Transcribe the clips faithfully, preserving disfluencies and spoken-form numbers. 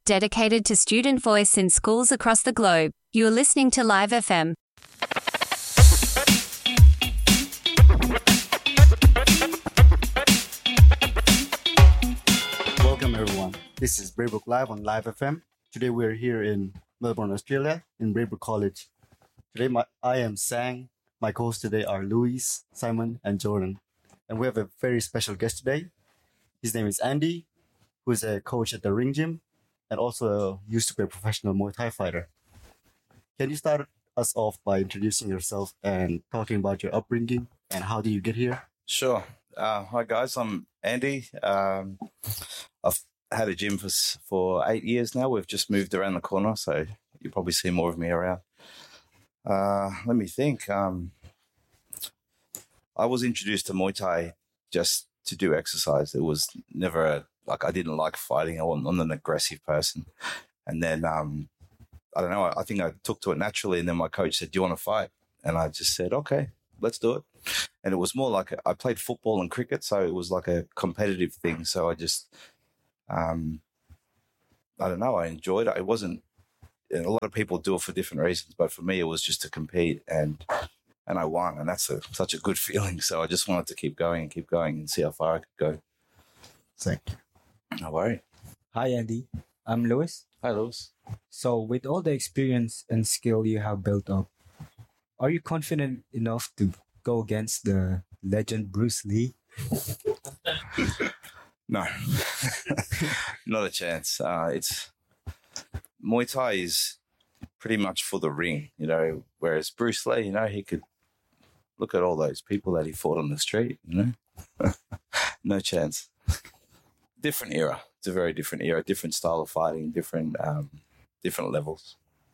dedicated to student voice in schools across the globe. You are listening to Live F M. Welcome everyone. This is Braybrook Live on Live F M. Today we're here in Melbourne, Australia, in Braybrook College. Today my, I am Sang. My co-hosts today are Louis, Simon, and Jordan. And we have a very special guest today. His name is Andy, who is a coach at the Ring Gym and also used to be a professional Muay Thai fighter. Can you start us off by introducing yourself and talking about your upbringing and how did you get here? Sure. Uh, hi, guys. I'm Andy. Um, I've had a gym for for eight years now. We've just moved around the corner, so you'll probably see more of me around. Uh, let me think. Um, I was introduced to Muay Thai just to do exercise. It was never a, like I didn't like fighting. I wasn't I'm an aggressive person. And then um, I don't know. I, I think I took to it naturally. And then my coach said, "Do you want to fight?" And I just said, "Okay, let's do it." And it was more like a, I played football and cricket, so it was like a competitive thing. So I just, um, I don't know. I enjoyed it. It wasn't. And a lot of people do it for different reasons, but for me, it was just to compete, and and I won, and that's a, such a good feeling. So I just wanted to keep going and keep going and see how far I could go. Thank you. No worry. Hi, Andy. I'm Louis. Hi, Lewis. So, with all the experience and skill you have built up, are you confident enough to go against the legend Bruce Lee? No, not a chance. Uh, it's Muay Thai is pretty much for the ring, you know, whereas Bruce Lee, you know, he could look at all those people that he fought on the street, you know. No chance. Different era. It's a very different era, different style of fighting, different um, different levels.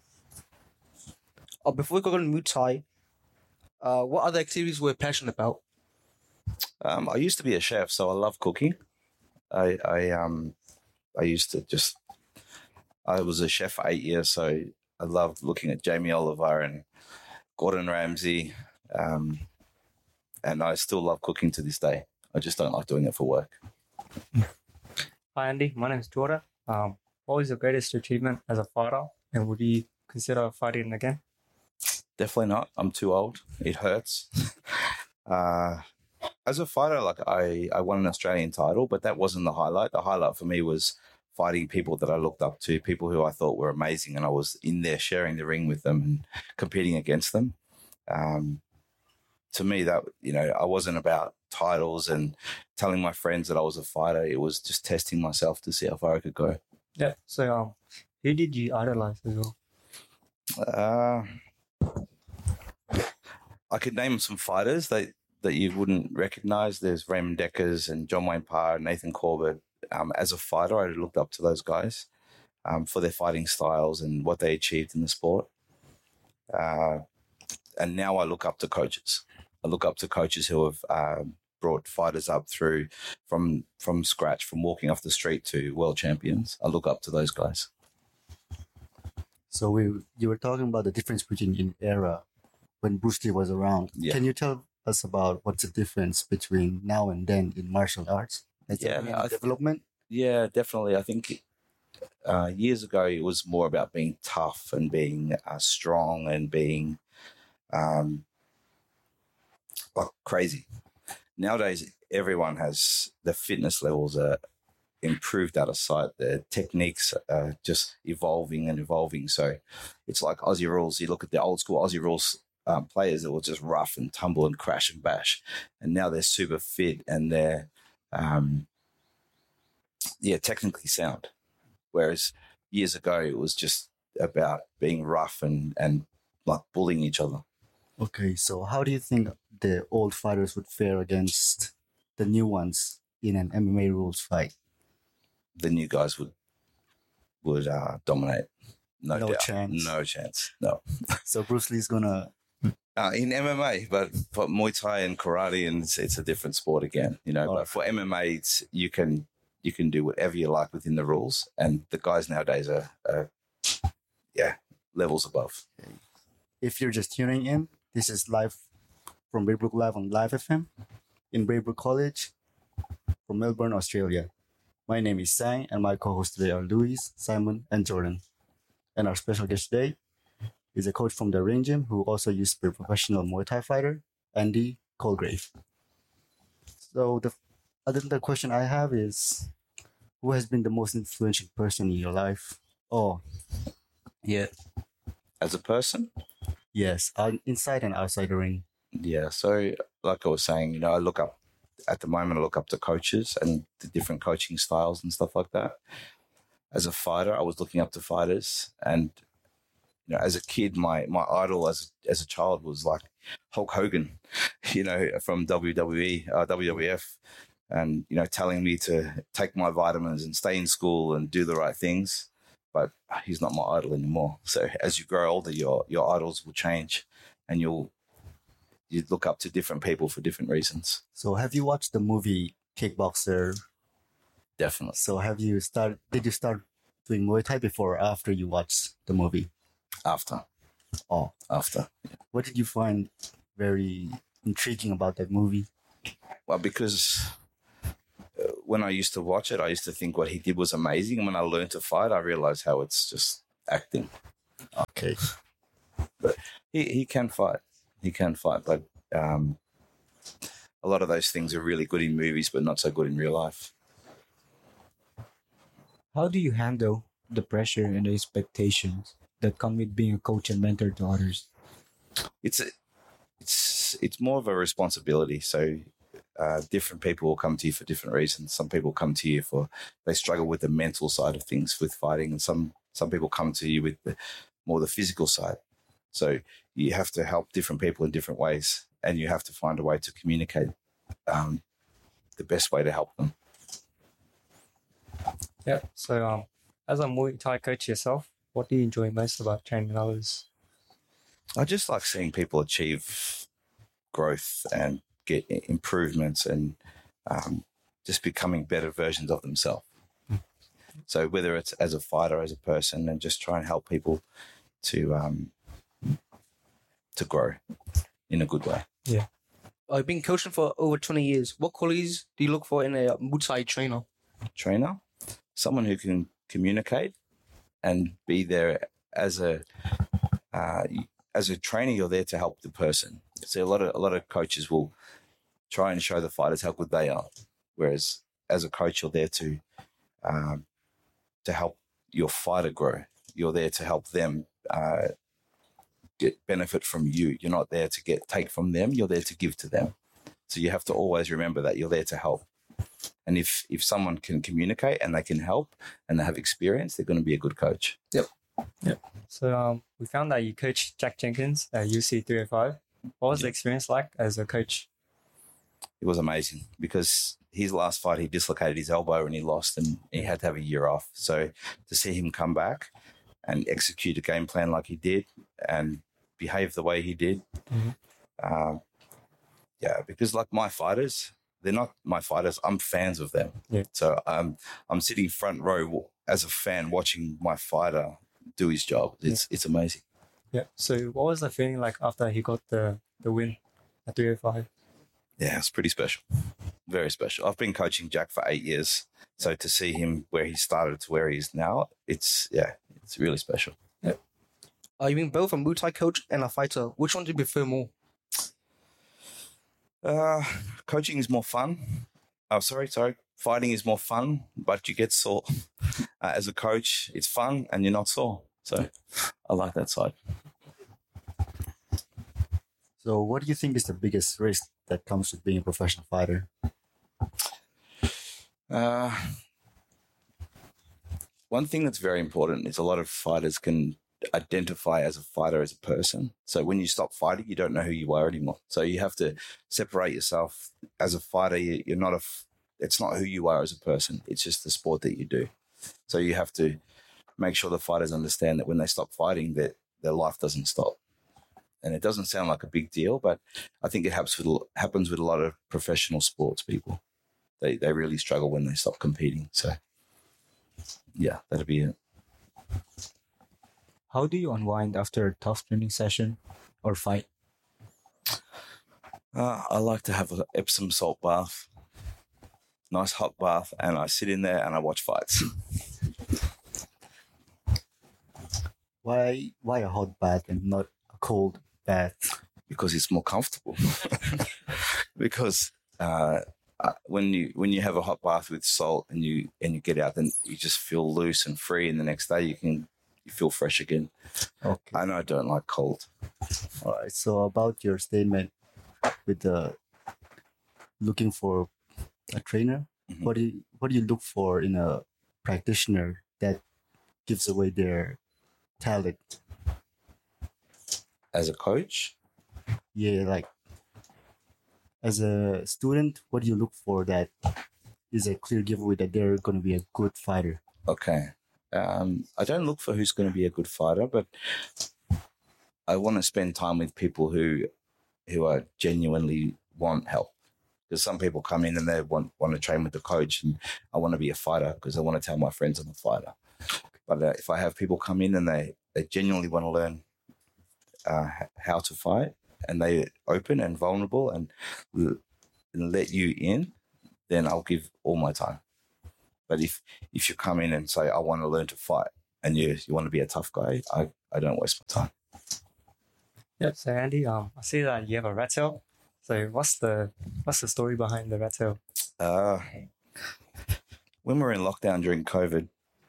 Uh, before we go on Muay Thai, uh, what other activities were you passionate about? Um, I used to be a chef, so I love cooking. I I um I used to just I was a chef for eight years, so I loved looking at Jamie Oliver and Gordon Ramsay, um, and I still love cooking to this day. I just don't like doing it for work. Hi, Andy. My name is Jordan. Um, what was your greatest achievement as a fighter, and would you consider fighting again? Definitely not. I'm too old. It hurts. uh, as a fighter, like I, I won an Australian title, but that wasn't the highlight. The highlight for me was fighting people that I looked up to, people who I thought were amazing, and I was in there sharing the ring with them and competing against them. Um, to me, that, you know, I wasn't about titles and telling my friends that I was a fighter. It was just testing myself to see how far I could go. Yeah. So, um, who did you idolize as well? Uh, I could name some fighters that, that you wouldn't recognize. There's Raymond Deckers and John Wayne Parr, Nathan Corbett. Um, as a fighter, I looked up to those guys um, for their fighting styles and what they achieved in the sport. Uh, and now I look up to coaches. I look up to coaches who have um, brought fighters up through from from scratch, from walking off the street to world champions. I look up to those guys. So we you were talking about the difference between in era when Bruce Lee was around. Yeah. Can you tell us about what's the difference between now and then in martial arts? Has there Yeah, been I any th- development. Yeah, definitely. I think uh, years ago it was more about being tough and being uh, strong and being um, like crazy. Nowadays, everyone has the fitness levels are improved out of sight. The techniques are just evolving and evolving. So it's like Aussie rules. You look at the old school Aussie rules um, players that were just rough and tumble and crash and bash, and now they're super fit and they're um, yeah, technically sound. Whereas years ago, it was just about being rough and, and like bullying each other. Okay, so how do you think the old fighters would fare against the new ones in an M M A rules fight? The new guys would would uh, dominate. No, No doubt. chance. No chance. No. So Bruce Lee's gonna. Uh, in M M A, but for Muay Thai and karate, and it's, it's a different sport again, you know. All but right. for M M A, it's, you can you can do whatever you like within the rules, and the guys nowadays are, are yeah, levels above. If you're just tuning in, this is live from Braybrook Live on Live F M in Braybrook College from Melbourne, Australia. My name is Sang, and my co-hosts today are Luis, Simon, and Jordan. And our special guest today is a coach from the Ring Gym who also used to be a professional Muay Thai fighter, Andy Colgrave. So the other the question I have is, who has been the most influential person in your life? Oh, Yeah. As a person, yes, out- inside and outside the ring. yeah. So, like I was saying, you know, I look up at the moment. I look up to coaches and the different coaching styles and stuff like that. As a fighter, I was looking up to fighters, and you know, as a kid, my my idol as as a child was like Hulk Hogan, you know, from W W E, uh, W W F, and you know, telling me to take my vitamins and stay in school and do the right things. But he's not my idol anymore. So as you grow older, your your idols will change, and you'll you look up to different people for different reasons. So have you watched the movie Kickboxer? Definitely. So have you started? Did you start doing Muay Thai before or after you watched the movie? After, Oh, after. what did you find very intriguing about that movie? Well, because uh, when I used to watch it, I used to think what he did was amazing. And when I learned to fight, I realized how it's just acting. Okay. He he can fight. He can fight, but um, a lot of those things are really good in movies, but not so good in real life. How do you handle the pressure and the expectations that come with being a coach and mentor to others? It's a, it's it's more of a responsibility. So uh, different people will come to you for different reasons. Some people come to you for they struggle with the mental side of things with fighting, and some some people come to you with the, more the physical side. So you have to help different people in different ways, and you have to find a way to communicate um, the best way to help them. Yeah. So, um, as a Muay Thai coach yourself, what do you enjoy most about training others? I just like seeing people achieve growth and get i- improvements and um, just becoming better versions of themselves. So whether it's as a fighter, as a person, and just try and help people to um, to grow in a good way. I've been coaching for over twenty years. What qualities do you look for in a Muay Thai trainer? Trainer, someone who can communicate and be there as a uh, as a trainer. You're there to help the person. So a lot of a lot of coaches will try and show the fighters how good they are, whereas as a coach, you're there to um, to help your fighter grow. You're there to help them uh, get benefit from you. You're not there to get take from them. You're there to give to them. So you have to always remember that you're there to help. And if if someone can communicate and they can help and they have experience, they're going to be a good coach. So, um, we found that you coached Jack Jenkins at U C three oh five. What was the experience like as a coach? It was amazing because his last fight he dislocated his elbow and he lost and he had to have a year off. So to see him come back and execute a game plan like he did and behave the way he did, Mhm. um, yeah, because like my fighters, they're not my fighters. I'm fans of them. Yeah. So um, I'm sitting front row as a fan watching my fighter do his job. It's it's amazing. Yeah. So, what was the feeling like after he got the, the win at three oh five? Yeah, it's pretty special. Very special. I've been coaching Jack for eight years. So to see him where he started to where he is now, it's, yeah, it's really special. Uh, you've been both a Muay Thai coach and a fighter. Which one do you prefer more? Uh, coaching is more fun. Oh, sorry, sorry. Fighting is more fun, but you get sore. Uh, as a coach, it's fun and you're not sore. So I like that side. So what do you think is the biggest risk that comes with being a professional fighter? Uh, one thing that's very important is a lot of fighters can identify as a fighter as a person. So when you stop fighting, you don't know who you are anymore. So you have to separate yourself as a fighter. You, you're not a. f- It's not who you are as a person. It's just the sport that you do. So you have to make sure the fighters understand that when they stop fighting, that their life doesn't stop. And it doesn't sound like a big deal, but I think it happens with, happens with a lot of professional sports people. They they really struggle when they stop competing. So, yeah, that'll be it. How do you unwind after a tough training session or fight? Uh, I like to have an Epsom salt bath. nice hot bath, and I sit in there and I watch fights. Why why a hot bath and not a cold bath? Because it's more comfortable. Because uh, uh, when you when you have a hot bath with salt and you and you get out, then you just feel loose and free, and the next day you can you feel fresh again. Okay. And I don't like cold. All right. So about your statement with the looking for a trainer, Mhm. what do you, what do you look for in a practitioner that gives away their talent? As a coach, Yeah, like as a student, what do you look for that is a clear giveaway that they're going to be a good fighter? okay. Um, I don't look for who's going to be a good fighter, but I want to spend time with people who who are genuinely want help. Because some people come in and they want, want to train with the coach, and I want to be a fighter because I want to tell my friends I'm a fighter. But uh, if I have people come in and they, they genuinely want to learn uh, h- how to fight, and they open and vulnerable and, l- and let you in, then I'll give all my time. But if if you come in and say, I want to learn to fight, and you you want to be a tough guy, I, I don't waste my time. Yep. So Andy, um, I see that you have a rat tail. So what's the what's the story behind the rat tail? Uh, when we were in lockdown during COVID,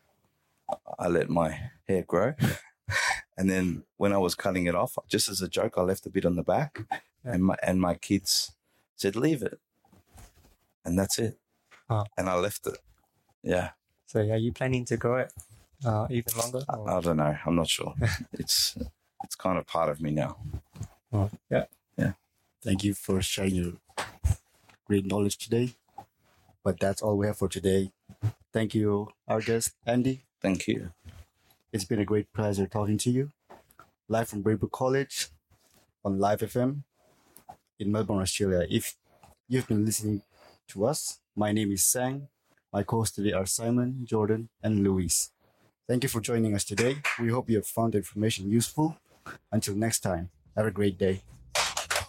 I let my hair grow. And then when I was cutting it off, just as a joke, I left a bit on the back. Yeah. And my and my kids said, leave it. And that's it. Oh. And I left it. Yeah. So are you planning to grow it uh, even longer? I, or- I don't know. I'm not sure. it's it's kind of part of me now. Oh, yeah. Thank you for sharing your great knowledge today. But that's all we have for today. Thank you, our guest, Andy. Thank you. It's been a great pleasure talking to you. Live from Braybrook College on Live F M in Melbourne, Australia. If you've been listening to us, my name is Sang. My co-hosts today are Simon, Jordan, and Luis. Thank you for joining us today. We hope you have found the information useful. Until next time, have a great day.